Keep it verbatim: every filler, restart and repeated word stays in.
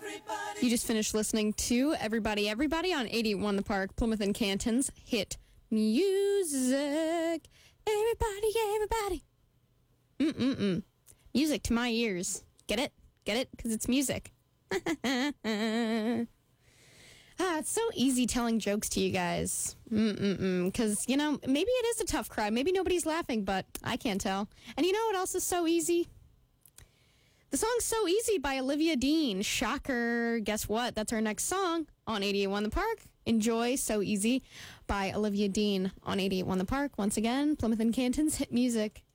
You just finished listening to Everybody, Everybody on eighty-eight point one The Park, Plymouth and Canton's hit music. Everybody, everybody. Mm-mm-mm. Music to my ears. Get it? Get it? Because it's music. Ah, it's so easy telling jokes to you guys. Mm-mm-mm. Because, you know, maybe it is a tough crowd. Maybe nobody's laughing, but I can't tell. And you know what else is so easy? The song's So Easy by Olivia Dean. Shocker. Guess what? That's our next song on eighty-eight point one The Park. Enjoy So Easy by Olivia Dean on eighty-eight point one The Park. Once again, Plymouth and Canton's hit music.